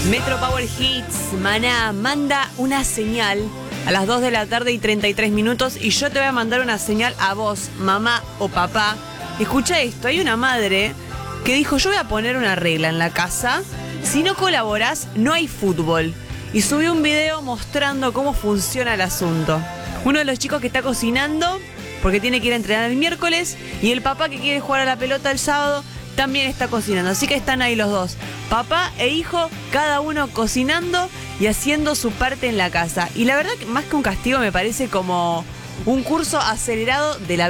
Metro Power Hits, Maná, manda una señal a las 2 de la tarde y 33 minutos y yo te voy a mandar una señal a vos, mamá o papá. Escucha esto, hay una madre que dijo, yo voy a poner una regla en la casa, si no colaborás no hay fútbol. Y subió un video mostrando cómo funciona el asunto. Uno de los chicos que está cocinando, porque tiene que ir a entrenar el miércoles, y el papá que quiere jugar a la pelota el sábado, también está cocinando. Así que están ahí los dos, papá e hijo, cada uno cocinando y haciendo su parte en la casa. Y la verdad que más que un castigo me parece como un curso acelerado de la vida.